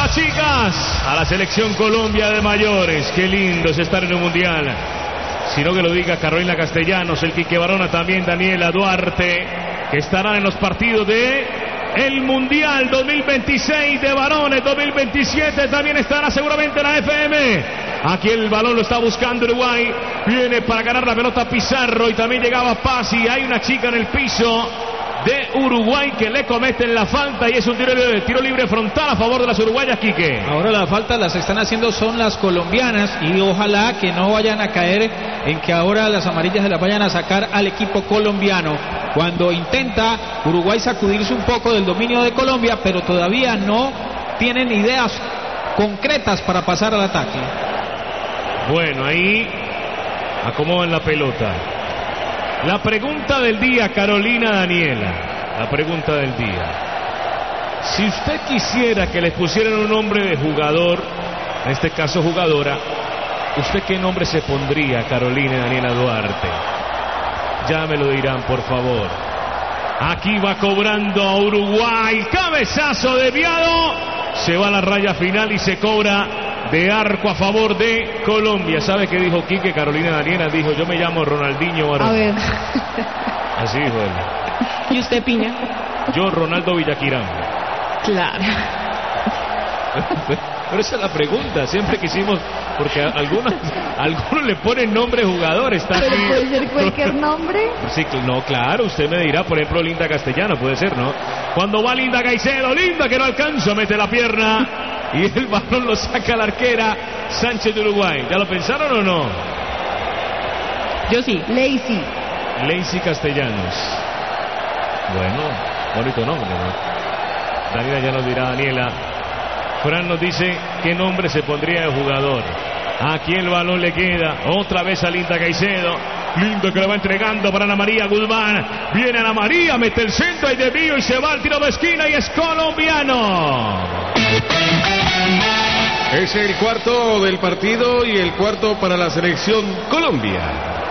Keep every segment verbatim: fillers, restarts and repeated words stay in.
las chicas, a la selección Colombia de mayores. Qué lindo es estar en un mundial. Sino que lo diga Carolina Castellanos, el Quique Barona, también Daniela Duarte, que estarán en los partidos de el Mundial dos mil veintiséis de varones, dos mil veintisiete también estará seguramente en la F M. Aquí el balón lo está buscando Uruguay, viene para ganar la pelota Pizarro y también llegaba Paz y hay una chica en el piso de Uruguay que le cometen la falta y es un tiro, tiro libre frontal a favor de las uruguayas, Quique. Ahora las faltas las están haciendo son las colombianas y ojalá que no vayan a caer en que ahora las amarillas se las vayan a sacar al equipo colombiano cuando intenta Uruguay sacudirse un poco del dominio de Colombia, pero todavía no tienen ideas concretas para pasar al ataque. Bueno, ahí acomodan la pelota. La pregunta del día, Carolina Daniela. La pregunta del día. Si usted quisiera que le pusieran un nombre de jugador, en este caso jugadora, ¿usted qué nombre se pondría, Carolina Daniela Duarte? Ya me lo dirán, por favor. Aquí va cobrando a Uruguay. Cabezazo desviado. Se va a la raya final y se cobra de arco a favor de Colombia. ¿Sabe qué dijo Quique? Carolina Daniela dijo: yo me llamo Ronaldinho Barón. A ver. Así dijo él. ¿Y usted, Piña? Yo, Ronaldo Villaquirán. Claro. Pero esa es la pregunta, siempre quisimos, porque a algunos, a algunos le ponen nombre jugador, está ¿Pero aquí. puede ser cualquier nombre? Sí, no, claro, usted me dirá, por ejemplo, Linda Castellano, puede ser, ¿no? Cuando va Linda Caicedo, Linda que no alcanza, mete la pierna y el balón lo saca la arquera Sánchez de Uruguay. ¿Ya lo pensaron o no? Yo sí. Lazy. Lazy Castellanos. Bueno, bonito nombre, ¿no? Daniela ya nos dirá, Daniela. Fran nos dice qué nombre se pondría de jugador. Aquí el balón le queda otra vez a Linda Caicedo. Lindo que lo va entregando para Ana María Guzmán. Viene Ana María, mete el centro y desvío y se va al tiro de esquina y es colombiano. Es el cuarto del partido y el cuarto para la selección Colombia.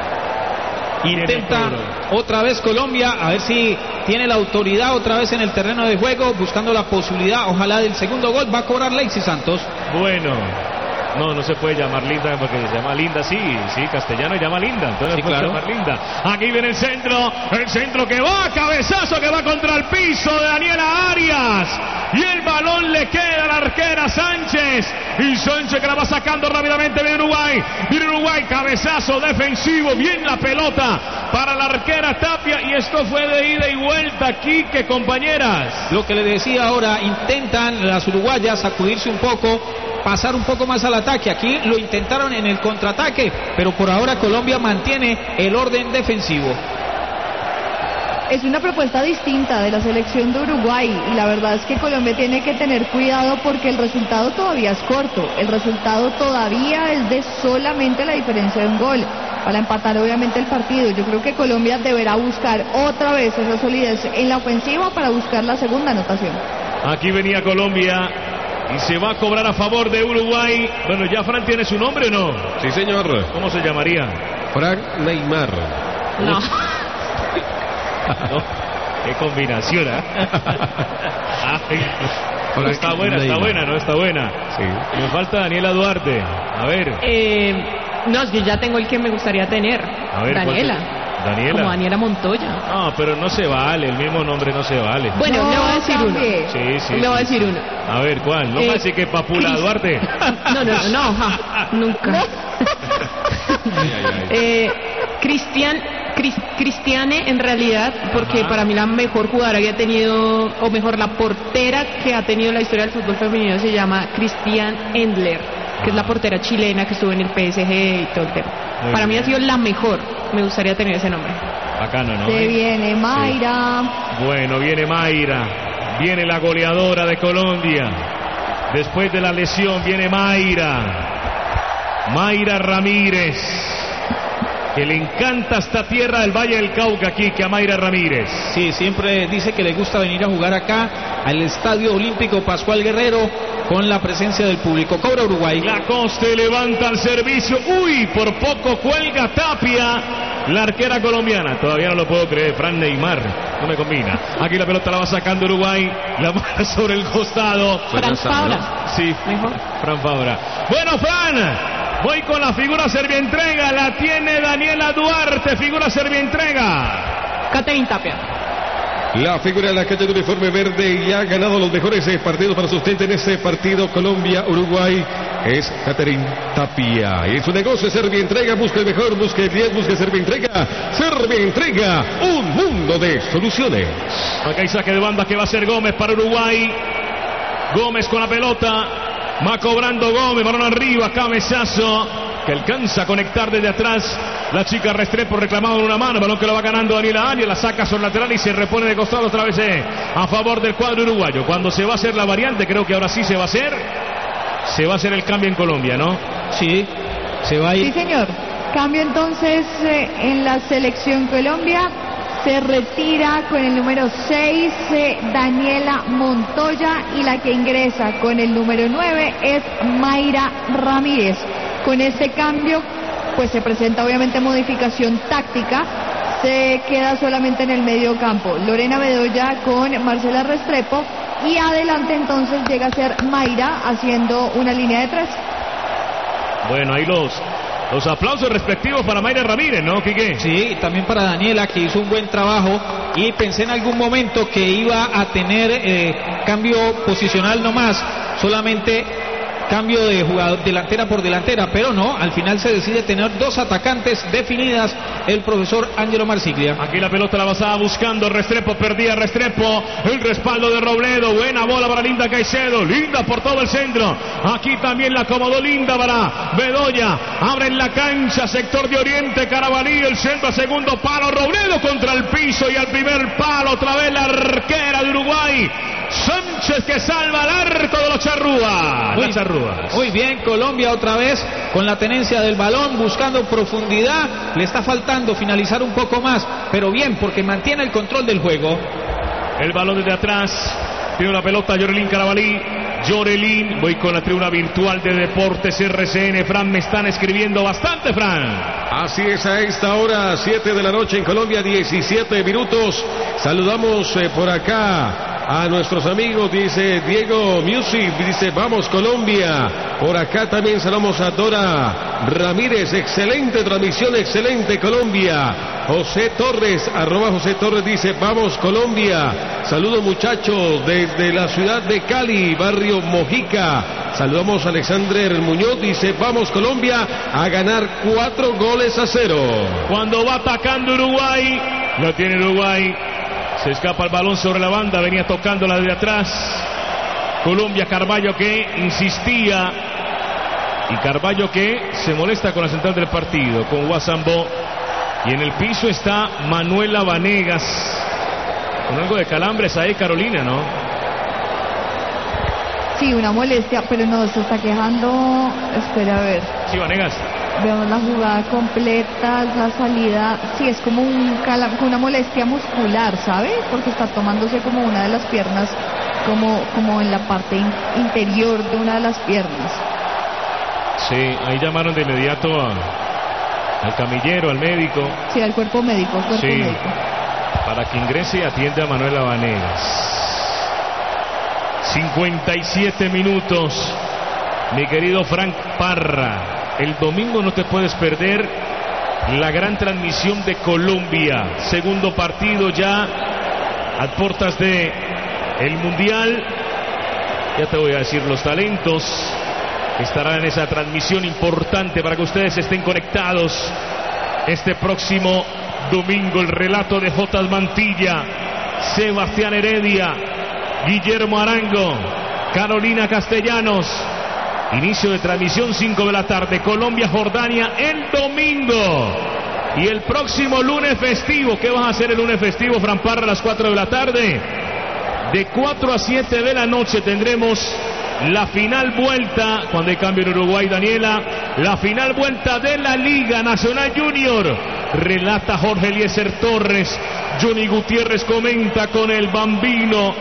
Intenta otra vez Colombia, a ver si tiene la autoridad otra vez en el terreno de juego, buscando la posibilidad, ojalá, del segundo gol. Va a cobrar Lazy Santos. Bueno, no, no se puede llamar Linda porque se llama Linda, sí, sí, Castellano llama Linda, entonces sí, puede claro. llamar Linda. Aquí viene el centro, el centro que va, cabezazo que va contra el piso de Daniela Arias. Y el balón le queda a la arquera Sánchez. Y Sánchez que la va sacando rápidamente de Uruguay. Viene Uruguay, cabezazo defensivo. Bien la pelota para la arquera Tapia. Y esto fue de ida y vuelta, Quique, compañeras. Lo que le decía ahora, intentan las uruguayas sacudirse un poco, pasar un poco más al ataque. Aquí lo intentaron en el contraataque, pero por ahora Colombia mantiene el orden defensivo. Es una propuesta distinta de la selección de Uruguay y la verdad es que Colombia tiene que tener cuidado porque el resultado todavía es corto, el resultado todavía es de solamente la diferencia de un gol para empatar obviamente el partido. Yo creo que Colombia deberá buscar otra vez esa solidez en la ofensiva para buscar la segunda anotación. Aquí venía Colombia y se va a cobrar a favor de Uruguay. Bueno, ¿ya Fran tiene su nombre o no? Sí, señor. ¿Cómo se llamaría? Frank Neymar. No. No, qué combinación, ¿eh? Ay, no, está buena, está buena, no está buena. Sí. Me falta Daniela Duarte. A ver. Eh, no, yo ya tengo el que me gustaría tener. A ver, Daniela. ¿cuál? Daniela. Como Daniela Montoya. No, pero no se vale, el mismo nombre no se vale. Bueno, No, le voy a decir uno. cambie. Sí, sí. Le voy a sí, decir sí. uno. A ver, ¿cuál? No Eh, me decir que Papula Cris- Duarte. No, no, no, no, ja, nunca. Ay, ay, ay. Eh, Cristian, Cris- Cristiane en realidad, porque Ajá. para mí la mejor jugadora que ha tenido, o mejor la portera que ha tenido la historia del fútbol femenino se llama Christian Endler, que es la portera chilena que estuvo en el P S G y todo el tema. Muy Para mí bien. ha sido la mejor, me gustaría tener ese nombre. Bacano, ¿no? Se viene Mayra. Bueno, viene Mayra, viene la goleadora de Colombia. Después de la lesión viene Mayra. Mayra Ramírez, que le encanta esta tierra del Valle del Cauca aquí, que a Mayra Ramírez. Sí, siempre dice que le gusta venir a jugar acá al Estadio Olímpico Pascual Guerrero con la presencia del público. Cobra Uruguay. Lacoste levanta el servicio. Uy, por poco cuelga Tapia. la arquera colombiana. Todavía no lo puedo creer, Fran Neymar, no me combina. Aquí la pelota la va sacando Uruguay, la manda sobre el costado. Fran Fabra. Sí, Mejor. Fran Fabra. Bueno, Fran, voy con la figura servientrega, la tiene Daniela Duarte, figura servientrega. Catherine Tapia. La figura de la calle de uniforme verde y ha ganado los mejores eh, partidos para su usted en este partido Colombia-Uruguay es Catherine Tapia. Y su negocio Servientrega, busque el mejor, busque diez, busque Servientrega. Servientrega, un mundo de soluciones. Acá hay saque de banda que va a ser Gómez para Uruguay. Gómez con la pelota, va cobrando Gómez, balón arriba, cabezazo que alcanza a conectar desde atrás la chica Restrepo, reclamado en una mano, balón que lo va ganando Daniela Arias, la saca sobre el lateral y se repone de costado otra vez eh, a favor del cuadro uruguayo. Cuando se va a hacer la variante, creo que ahora sí se va a hacer, se va a hacer el cambio en Colombia, ¿no? Sí, se va a ir. Sí, señor. Cambio entonces eh, en la selección Colombia. Se retira con el número seis eh, Daniela Montoya y la que ingresa con el número nueve es Mayra Ramírez. Con este cambio pues se presenta obviamente modificación táctica. Se queda solamente en el medio campo Lorena Bedoya con Marcela Restrepo y adelante entonces llega a ser Mayra haciendo una línea de tres. Bueno, ahí los Los aplausos respectivos para Mayra Ramírez, ¿no, Quique? Sí, también para Daniela, que hizo un buen trabajo, y pensé en algún momento que iba a tener eh, cambio posicional nomás, solamente cambio de jugador delantera por delantera, pero no, al final se decide tener dos atacantes definidas el profesor Ángelo Marsiglia. Aquí la pelota la pasaba buscando Restrepo, perdía Restrepo, el respaldo de Robledo, buena bola para Linda Caicedo, Linda por todo el centro, aquí también la acomodó Linda para Bedoya, abre en la cancha, sector de Oriente, Carabalí, el centro a segundo palo, Robledo contra el piso y al primer palo, otra vez la arquera de Uruguay, Sánchez que salva al arco de los charrúas. Muy, charrúas. Muy bien, Colombia otra vez con la tenencia del balón, buscando profundidad, le está faltando finalizar un poco más, pero bien, porque mantiene el control del juego. El balón desde atrás, tiene la pelota Yorelín Carabalí. Yorelín, voy con la tribuna virtual de Deportes R C N. Fran, me están escribiendo bastante, Fran. Así es, a esta hora, siete de la noche en Colombia, diecisiete minutos. Saludamos eh, por acá a nuestros amigos, dice Diego Music, dice vamos Colombia. Por acá también saludamos a Dora Ramírez, excelente transmisión, excelente Colombia. José Torres, arroba José Torres, dice vamos Colombia. Saludos muchachos desde la ciudad de Cali, barrio Mojica. Saludamos a Alexander Muñoz, dice vamos Colombia a ganar cuatro goles a cero. Cuando va atacando Uruguay, lo tiene Uruguay. Se escapa el balón sobre la banda, venía tocándola de atrás. Colombia, Carballo que insistía. Y Carballo que se molesta con la central del partido, con Guasambó. Y en el piso está Manuela Vanegas. Con algo de calambres ahí, Carolina, ¿no? Sí, una molestia, pero no, se está quejando. Espera a ver. Sí, Vanegas. Vemos la jugada completa, la salida, sí, es como un cala, una molestia muscular, ¿sabe? Porque está tomándose como una de las piernas, como, como en la parte in, interior de una de las piernas. Sí, ahí llamaron de inmediato a, al camillero, al médico. Sí, al cuerpo médico, cuerpo sí, médico. Para que ingrese y atiende a Manuela Vanegas. cincuenta y siete minutos, mi querido Frank Parra. El domingo no te puedes perder la gran transmisión de Colombia. Segundo partido ya a puertas de el Mundial. Ya te voy a decir los talentos que estarán en esa transmisión importante para que ustedes estén conectados este próximo domingo. El relato de J. Mantilla, Sebastián Heredia, Guillermo Arango, Carolina Castellanos. Inicio de transmisión cinco de la tarde, Colombia, Jordania el domingo. Y el próximo lunes festivo, ¿qué vas a hacer el lunes festivo, Fran Parra, a las cuatro de la tarde? De cuatro a siete de la noche tendremos la final vuelta, cuando hay cambio en Uruguay, Daniela, la final vuelta de la Liga Nacional Junior. Relata Jorge Eliezer Torres, Johnny Gutiérrez comenta con el Bambino.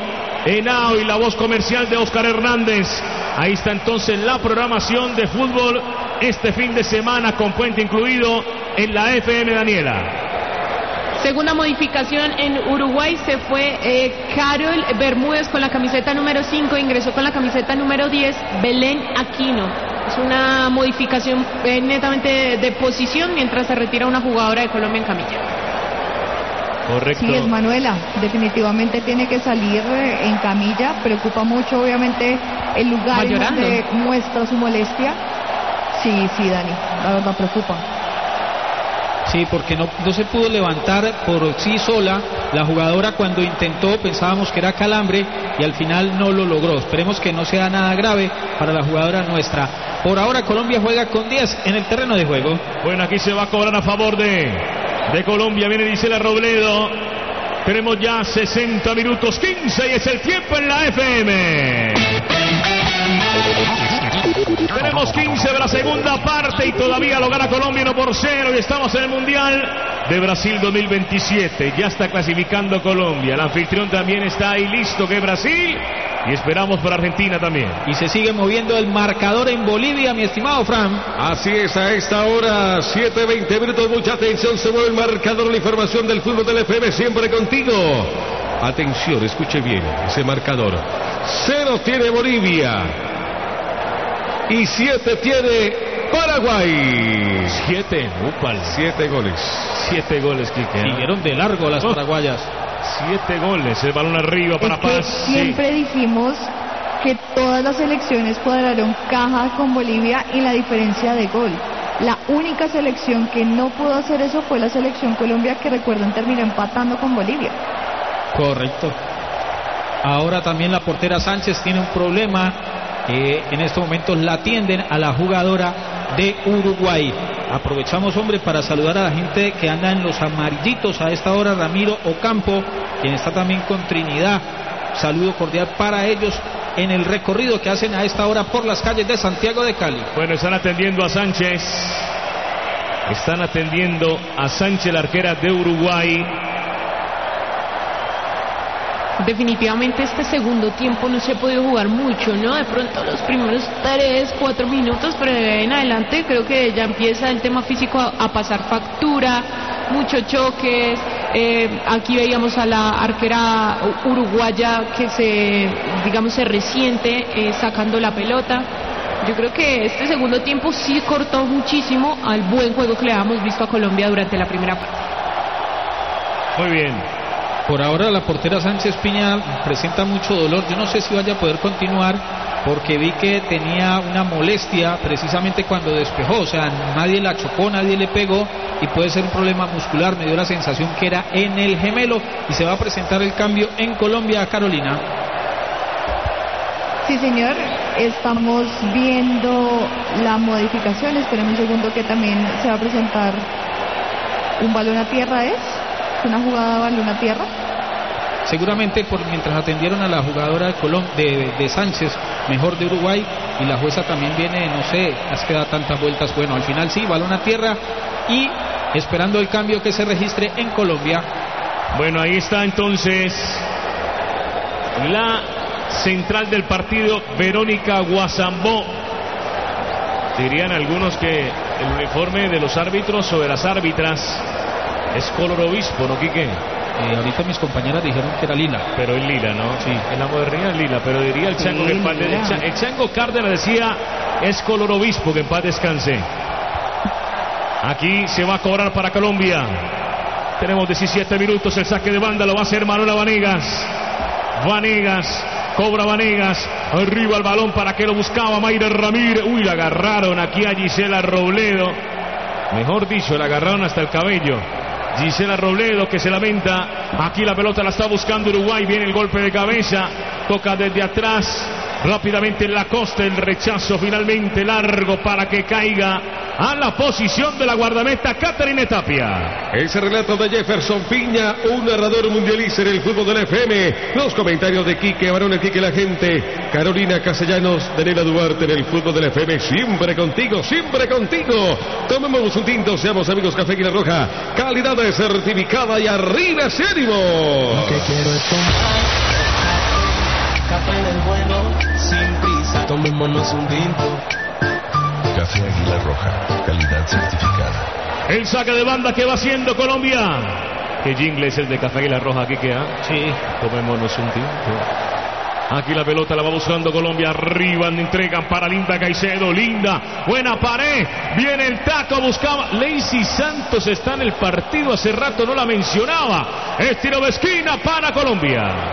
Henao y la voz comercial de Oscar Hernández. Ahí está entonces la programación de fútbol este fin de semana con puente incluido en la F M, Daniela. Segunda modificación en Uruguay, se fue eh, Carol Bermúdez con la camiseta número cinco, ingresó con la camiseta número diez, Belén Aquino. Es una modificación eh, netamente de, de posición mientras se retira una jugadora de Colombia en camilla. Correcto. Sí, es Manuela, definitivamente tiene que salir eh, en camilla, preocupa mucho obviamente el lugar en donde muestra su molestia. Sí, sí, Dani, la verdad preocupa. Sí, porque no, no se pudo levantar por sí sola. La jugadora cuando intentó pensábamos que era calambre y al final no lo logró. Esperemos que no sea nada grave para la jugadora nuestra. Por ahora Colombia juega con diez en el terreno de juego. Bueno, aquí se va a cobrar a favor de, de Colombia. Viene Gisela Robledo. Tenemos ya sesenta minutos quince y es el tiempo en la F M. Tenemos quince de la segunda parte y todavía lo gana Colombia uno por cero y estamos en el Mundial de Brasil dos mil veintisiete. Ya está clasificando Colombia. El anfitrión también está ahí listo, que es Brasil, y esperamos por Argentina también. Y se sigue moviendo el marcador en Bolivia, mi estimado Fran. Así es, a esta hora, siete veinte minutos, mucha atención, se mueve el marcador, la información del fútbol del F M, siempre contigo. Atención, escuche bien ese marcador. Cero tiene Bolivia y siete tiene Paraguay. Siete, upal. Siete goles. Siete goles, Quique. Siguieron de largo las oh. paraguayas. Siete goles, el balón arriba para es que Paz. Siempre sí. dijimos que todas las selecciones cuadraron caja con Bolivia y la diferencia de gol. La única selección que no pudo hacer eso fue la selección Colombia, que recuerdan terminó empatando con Bolivia. Correcto. Ahora también la portera Sánchez tiene un problema. Eh, en estos momentos la atienden a la jugadora de Uruguay. Aprovechamos, hombre, para saludar a la gente que anda en los amarillitos a esta hora. Ramiro Ocampo, quien está también con Trinidad. Saludo cordial para ellos en el recorrido que hacen a esta hora por las calles de Santiago de Cali. Bueno, están atendiendo a Sánchez. Están atendiendo a Sánchez, la arquera de Uruguay. Definitivamente este segundo tiempo no se ha podido jugar mucho, ¿no? De pronto los primeros tres, cuatro minutos, pero en adelante creo que ya empieza el tema físico a, a pasar factura, muchos choques. Eh, aquí veíamos a la arquera uruguaya que se, digamos, se resiente eh, sacando la pelota. Yo creo que este segundo tiempo sí cortó muchísimo al buen juego que le habíamos visto a Colombia durante la primera parte. Muy bien. Por ahora la portera Sánchez Piña presenta mucho dolor. Yo no sé si vaya a poder continuar porque vi que tenía una molestia precisamente cuando despejó. O sea, nadie la chocó, nadie le pegó y puede ser un problema muscular. Me dio la sensación que era en el gemelo y se va a presentar el cambio en Colombia, Carolina. Sí, señor. Estamos viendo la modificación. Esperen un segundo que también se va a presentar un balón a tierra, ¿es? Una jugada balón a tierra. Seguramente por mientras atendieron a la jugadora de, Colom de, de Sánchez, mejor de Uruguay, y la jueza también viene, no sé, has quedado tantas vueltas. Bueno, al final sí, balón a tierra y esperando el cambio que se registre en Colombia. Bueno, ahí está entonces la central del partido, Verónica Guasambó. Dirían algunos que el uniforme de los árbitros o de las árbitras es color obispo, ¿no, Quique? Eh, ahorita mis compañeras dijeron que era lila. Pero es lila, ¿no? Sí. En la modernidad es lila, pero diría el Chango, sí, que en paz, el, Ch el Chango Cárdenas decía es color obispo, que en paz descanse. Aquí se va a cobrar para Colombia. Tenemos diecisiete minutos, el saque de banda lo va a hacer Manuela Vanegas. Vanegas, cobra Vanegas, arriba el balón, para que lo buscaba Mayra Ramírez. Uy, la agarraron aquí a Gisela Robledo. Mejor dicho, la agarraron hasta el cabello. Gisela Robledo, que se lamenta. Aquí la pelota la está buscando Uruguay. Viene el golpe de cabeza. Toca desde atrás. Rápidamente en la costa. El rechazo finalmente largo para que caiga a la posición de la guardameta Caterine Tapia. Ese relato de Jefferson Piña, un narrador mundialista en el fútbol del F M. Los comentarios de Quique Barón, el Quique la gente. Carolina Castellanos, Daniela Duarte en el fútbol del F M. Siempre contigo, siempre contigo. Tomemos un tinto, seamos amigos. Café Águila Roja, calidad certificada y arriba ese ánimo. Lo que quiero es Café del bueno, sin prisa, tomémonos un tinto. Café Águila Roja, calidad certificada. El saque de banda que va haciendo Colombia. Que jingle es el de Café Águila Roja aquí que ha. Sí. Tomémonos un tinto. Aquí la pelota la va buscando Colombia. Arriba entregan para Linda Caicedo. Linda, buena pared. Viene el taco, buscaba. Lacey Santos está en el partido. Hace rato no la mencionaba. Es tiro de esquina para Colombia.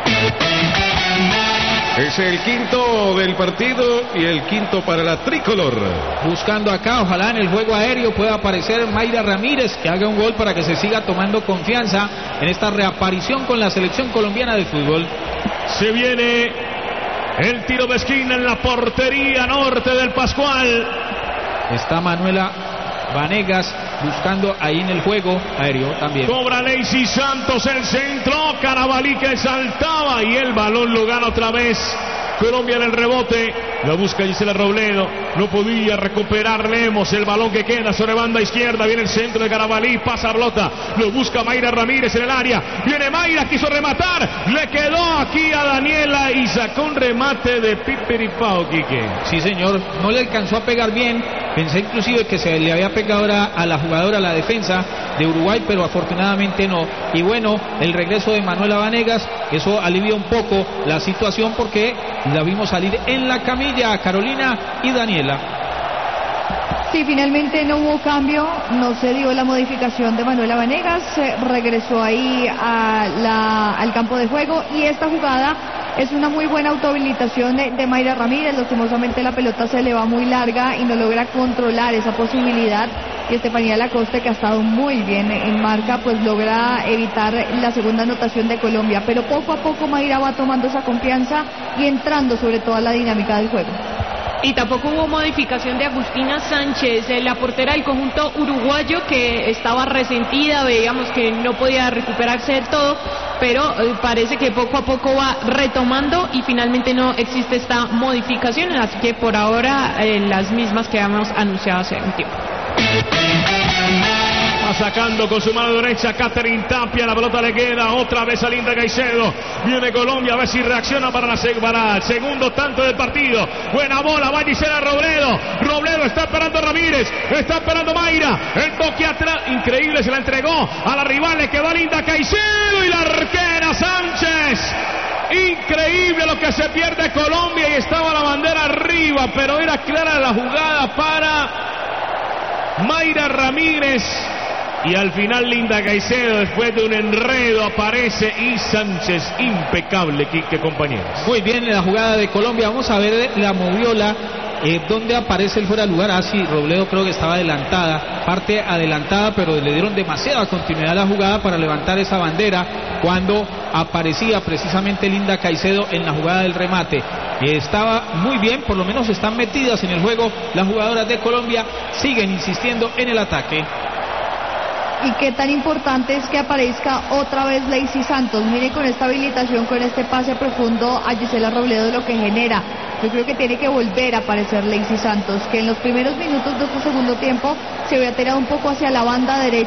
Es el quinto del partido y el quinto para la tricolor. Buscando acá, ojalá en el juego aéreo pueda aparecer Mayra Ramírez, que haga un gol para que se siga tomando confianza en esta reaparición con la selección colombiana de fútbol. Se viene el tiro de esquina en la portería norte del Pascual. Está Manuela Vanegas buscando ahí en el juego aéreo también. Cobra Lacey Santos el centro. Carabalí que saltaba y el balón lo gana otra vez Colombia en el rebote. La busca Gisela Robledo. No podía recuperar Lemos. El balón que queda sobre banda izquierda. Viene el centro de Carabalí. Pasa Blota. Lo busca Mayra Ramírez en el área. Viene Mayra. Quiso rematar. Le quedó aquí a Daniela y sacó un remate de Pipiripao, Quique. Sí, señor. No le alcanzó a pegar bien. Pensé inclusive que se le había pegado ahora a la jugadora, a la defensa de Uruguay, pero afortunadamente no. Y bueno, el regreso de Manuela Vanegas, eso alivia un poco la situación porque la vimos salir en la camilla, Carolina y Daniela. Sí, finalmente no hubo cambio, no se dio la modificación de Manuela Vanegas, eh, regresó ahí a la, al campo de juego y esta jugada es una muy buena autohabilitación de, de Mayra Ramírez. Lastimosamente la pelota se le va muy larga y no logra controlar esa posibilidad. Y Estefanía Lacoste, que ha estado muy bien en marca, pues logra evitar la segunda anotación de Colombia. Pero poco a poco Mayra va tomando esa confianza y entrando sobre toda la dinámica del juego. Y tampoco hubo modificación de Agustina Sánchez, la portera del conjunto uruguayo, que estaba resentida, veíamos que no podía recuperarse del todo, pero eh, parece que poco a poco va retomando y finalmente no existe esta modificación, así que por ahora eh, las mismas que habíamos anunciado hace un tiempo. Va sacando con su mano derecha Catherine Tapia, la pelota le queda otra vez a Linda Caicedo. Viene Colombia a ver si reacciona para, la, para el segundo tanto del partido. Buena bola, va Gisela Robledo. Robledo está esperando a Ramírez, está esperando Mayra. El toque atrás, increíble, se la entregó a la rival, le quedó a Linda Caicedo y la arquera Sánchez. Increíble lo que se pierde Colombia y estaba la bandera arriba, pero era clara la jugada para Mayra Ramírez. Y al final Linda Caicedo, después de un enredo, aparece y Sánchez, impecable, Quique, compañeros. Muy bien la jugada de Colombia, vamos a ver la moviola, eh, donde aparece el fuera de lugar. Ah, sí, Robledo creo que estaba adelantada, parte adelantada, pero le dieron demasiada continuidad a la jugada para levantar esa bandera cuando aparecía precisamente Linda Caicedo en la jugada del remate. Eh, estaba muy bien, por lo menos están metidas en el juego las jugadoras de Colombia, siguen insistiendo en el ataque. Y qué tan importante es que aparezca otra vez Lacey Santos. Mire, con esta habilitación, con este pase profundo a Gisela Robledo, lo que genera. Yo creo que tiene que volver a aparecer Lacey Santos, que en los primeros minutos de su segundo tiempo se había tirado un poco hacia la banda derecha.